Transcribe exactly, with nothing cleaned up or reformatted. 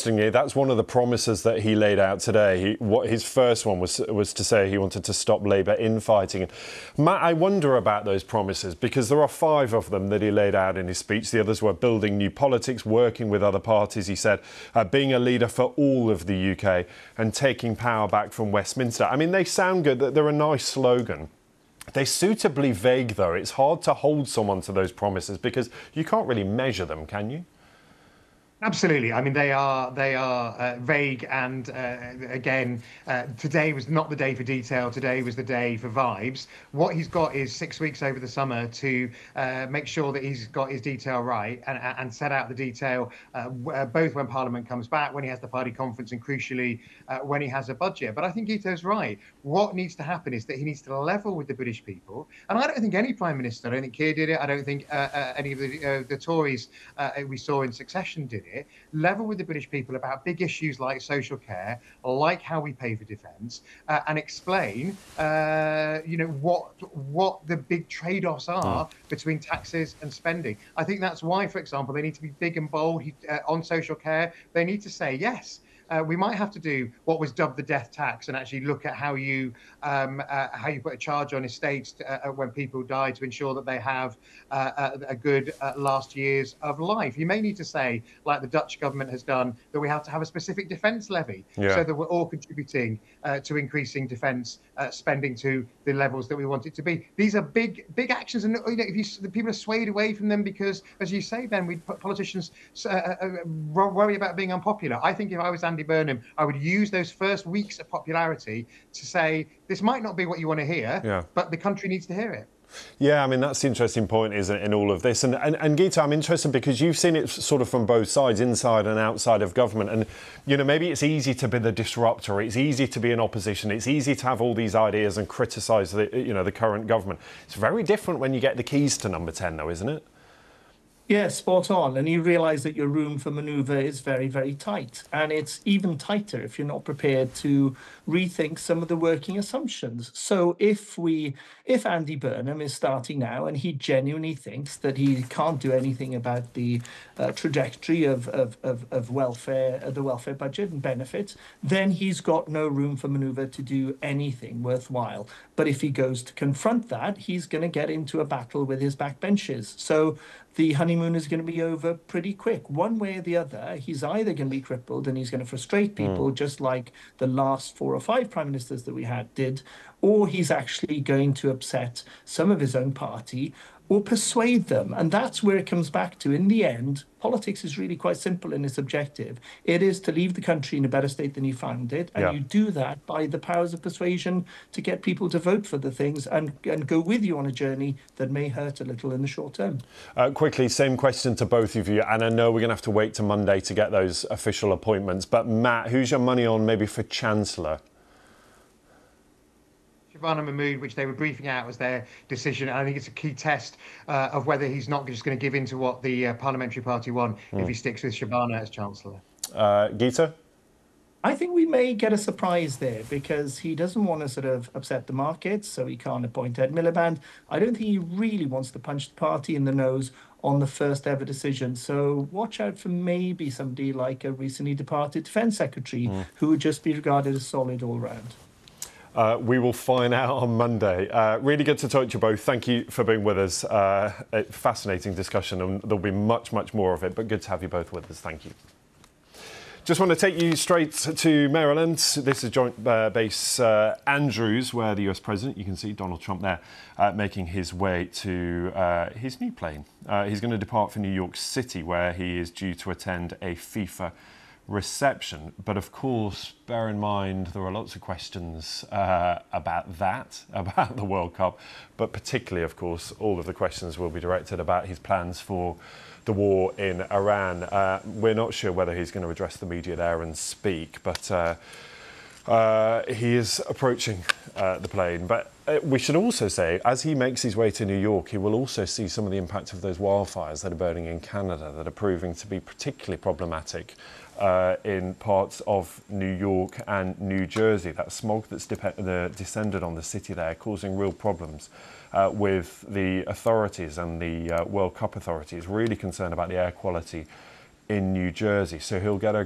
interestingly, that's one of the promises that he laid out today. He, what his first one was was to say he wanted to stop Labour infighting. And Matt, I wonder about those promises, because there are five of them that he laid out in his speech. The others were building new politics, working with other parties, he said, uh, being a leader for all of the U K and taking power back from Westminster. I mean, they sound good. They're a nice slogan. They're suitably vague, though. It's hard to hold someone to those promises because you can't really measure them, can you? Absolutely. I mean, they are they are uh, vague, and uh, again, uh, today was not the day for detail. Today was the day for vibes. What he's got is six weeks over the summer to uh, make sure that he's got his detail right and and set out the detail uh, both when Parliament comes back, when he has the party conference, and crucially uh, when he has a budget. But I think Guito's right. What needs to happen is that he needs to level with the British people, and I don't think any Prime Minister, I don't think Keir did it. I don't think uh, uh, any of the uh, the Tories uh, we saw in succession did it. Level with the British people about big issues like social care, like how we pay for defence, uh, and explain, uh, you know, what what the big trade-offs are mm. between taxes and spending. I think that's why, for example, they need to be big and bold uh, on social care. They need to say yes. Uh, we might have to do what was dubbed the death tax and actually look at how you um, uh, how you put a charge on estates to, uh, when people die to ensure that they have uh, a, a good uh, last years of life. You may need to say, like the Dutch government has done, that we have to have a specific defence levy yeah. so that we're all contributing uh, to increasing defence uh, spending to the levels that we want it to be. These are big, big actions, and you know, if you, the people are swayed away from them because, as you say, Ben, we politicians uh, uh, worry about being unpopular. I think if I was Andy Burnham, I would use those first weeks of popularity to say, this might not be what you want to hear, yeah. but the country needs to hear it. Yeah, I mean, that's the interesting point, isn't it, in all of this? And, and, and Guito, I'm interested because you've seen it sort of from both sides, inside and outside of government. And, you know, maybe it's easy to be the disruptor. It's easy to be in opposition. It's easy to have all these ideas and criticise the, you know, the current government. It's very different when you get the keys to number ten, though, isn't it? Yeah, spot on. And you realise that your room for manoeuvre is very, very tight. And it's even tighter if you're not prepared to rethink some of the working assumptions. So if we, if Andy Burnham is starting now and he genuinely thinks that he can't do anything about the uh, trajectory of, of, of, of welfare, uh, the welfare budget and benefits, then he's got no room for manoeuvre to do anything worthwhile. But if he goes to confront that, he's going to get into a battle with his backbenchers. So the honeymoon is going to be over pretty quick. One way or the other, he's either going to be crippled and he's going to frustrate people, mm. just like the last four or five prime ministers that we had did, or he's actually going to upset some of his own party or persuade them. And that's where it comes back to. In the end, politics is really quite simple in its objective. It is to leave the country in a better state than you found it. And yeah. you do that by the powers of persuasion to get people to vote for the things and, and go with you on a journey that may hurt a little in the short term. Uh, quickly, same question to both of you. And I know we're going to have to wait to Monday to get those official appointments. But Matt, who's your money on maybe for Chancellor? Shabana Mahmood, which they were briefing out as their decision. And I think it's a key test uh, of whether he's not just going to give in to what the uh, Parliamentary Party want mm. if he sticks with Shabana as Chancellor. Uh, Guito? I think we may get a surprise there because he doesn't want to sort of upset the markets, so he can't appoint Ed Miliband. I don't think he really wants to punch the party in the nose on the first ever decision. So watch out for maybe somebody like a recently departed Defence Secretary mm. who would just be regarded as solid all round. Uh, we will find out on Monday. Uh, really good to talk to you both. Thank you for being with us. Uh, a fascinating discussion, and there'll be much, much more of it, but good to have you both with us. Thank you. Just want to take you straight to Maryland. This is Joint uh, Base uh, Andrews, where the U S President, you can see Donald Trump there, uh, making his way to uh, his new plane. Uh, he's going to depart for New York City, where he is due to attend a FIFA reception. But of course, bear in mind, there are lots of questions uh, about that, about the World Cup, but particularly, of course, all of the questions will be directed about his plans for the war in Iran. Uh, we're not sure whether he's going to address the media there and speak, but uh, uh, he is approaching uh, the plane. But uh, we should also say, as he makes his way to New York, he will also see some of the impact of those wildfires that are burning in Canada that are proving to be particularly problematic Uh, in parts of New York and New Jersey. That smog that's de the descended on the city there, causing real problems uh, with the authorities, and the uh, World Cup authorities really concerned about the air quality in New Jersey. So he'll get a